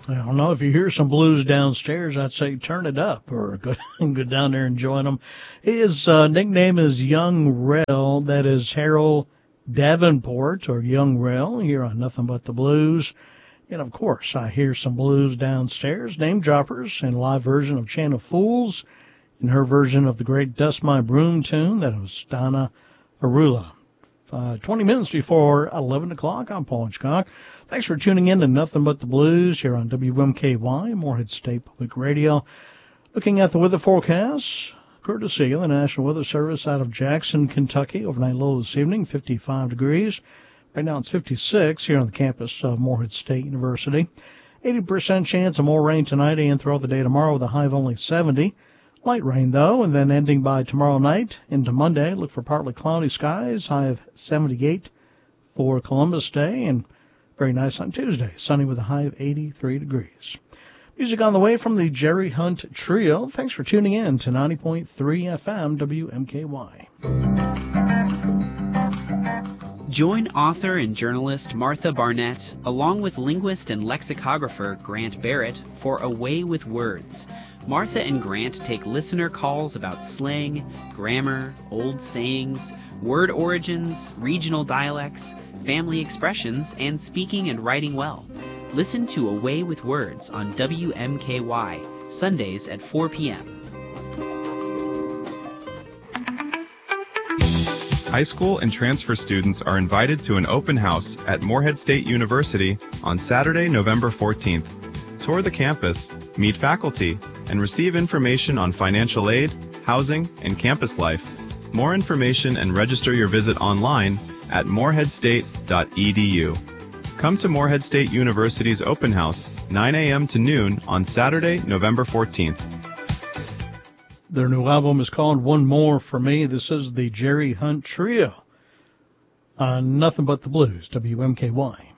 I don't know, if you hear some blues downstairs, I'd say turn it up or go down there and join them. His nickname is Young Rel. That is Harold Davenport, or Young Rel, here on Nothing But the Blues. And, of course, I hear some blues downstairs. Name Droppers and live version of Chain of Fools, in her version of the great Dust My Broom tune. That was Donna Arula. 20 minutes before 11 o'clock, I'm Paul Hitchcock. Thanks for tuning in to Nothing But the Blues here on WMKY, Morehead State Public Radio. Looking at the weather forecast, courtesy of the National Weather Service out of Jackson, Kentucky. Overnight low this evening, 55 degrees. Right now it's 56 here on the campus of Morehead State University. 80% chance of more rain tonight and throughout the day tomorrow with a high of only 70. Light rain, though, and then ending by tomorrow night into Monday. Look for partly cloudy skies, high of 78 for Columbus Day, and very nice on Tuesday, sunny with a high of 83 degrees. Music on the way from the Jerry Hunt Trio. Thanks for tuning in to 90.3 FM WMKY. Join author and journalist Martha Barnett, along with linguist and lexicographer Grant Barrett, for A Way with Words. Martha and Grant take listener calls about slang, grammar, old sayings, word origins, regional dialects, family expressions, and speaking and writing well. Listen to A Way with Words on WMKY, Sundays at 4 p.m. High school and transfer students are invited to an open house at Morehead State University on Saturday, November 14th. Tour the campus, meet faculty, and receive information on financial aid, housing, and campus life. More information and register your visit online at moreheadstate.edu. Come to Morehead State University's open house, 9 a.m. to noon on Saturday, November 14th. Their new album is called One More For Me. This is the Jerry Hunt Trio on Nothing But the Blues, WMKY.